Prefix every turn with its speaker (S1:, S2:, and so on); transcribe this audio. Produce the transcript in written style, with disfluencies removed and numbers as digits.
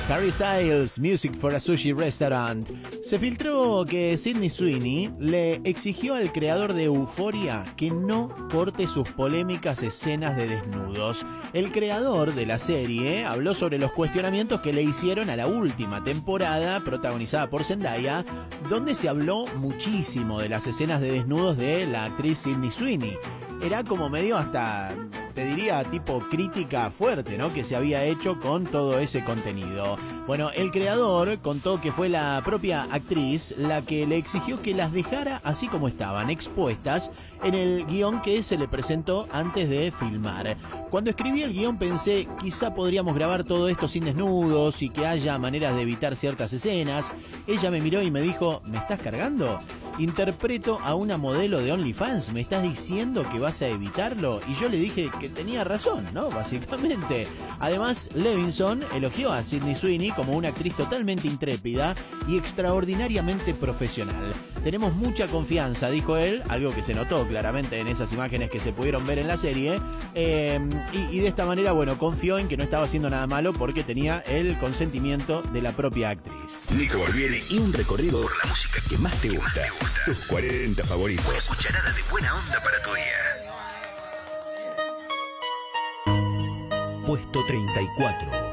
S1: Harry Styles, Music for a Sushi Restaurant. Se filtró que Sydney Sweeney le exigió al creador de Euphoria que no corte sus polémicas escenas de desnudos. El creador de la serie habló sobre los cuestionamientos que le hicieron a la última temporada, protagonizada por Zendaya, donde se habló muchísimo de las escenas de desnudos de la actriz Sydney Sweeney. Era como medio hasta, te diría, tipo crítica fuerte, ¿no?, que se había hecho con todo ese contenido. Bueno, el creador contó que fue la propia actriz la que le exigió que las dejara así como estaban, expuestas en el guión que se le presentó antes de filmar. Cuando escribí el guión pensé, quizá podríamos grabar todo esto sin desnudos y que haya maneras de evitar ciertas escenas. Ella me miró y me dijo, ¿me estás cargando? Interpreto a una modelo de OnlyFans, ¿me estás diciendo que vas a evitarlo? Y yo le dije que tenía razón, ¿no? Básicamente. Además, Levinson elogió a Sydney Sweeney como una actriz totalmente intrépida y extraordinariamente profesional. Tenemos mucha confianza, dijo él, algo que se notó claramente en esas imágenes que se pudieron ver en la serie. Y de esta manera, bueno, confió en que no estaba haciendo nada malo porque tenía el consentimiento de la propia actriz.
S2: Nico Barbieri y un recorrido por la música que más te gusta. Tus 40 favoritos. Una cucharada de buena onda para tu día. Puesto 34.